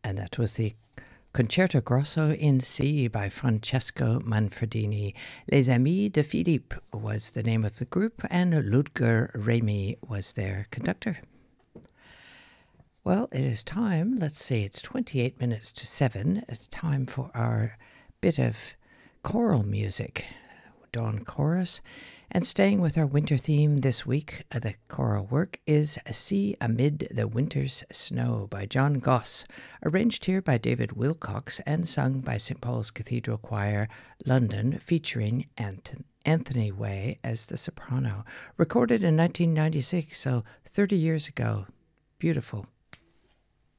And that was the Concerto Grosso in C by Francesco Manfredini. Les Amis de Philippe was the name of the group, and Ludger Remy was their conductor. Well, it is time. Let's see, it's 28 minutes to 7. It's time for our bit of choral music, Dawn Chorus. And staying with our winter theme this week, the choral work is Sea Amid the Winter's Snow by John Goss, arranged here by David Wilcox and sung by St. Paul's Cathedral Choir, London, featuring Anthony Way as the soprano. Recorded in 1996, so 30 years ago. Beautiful.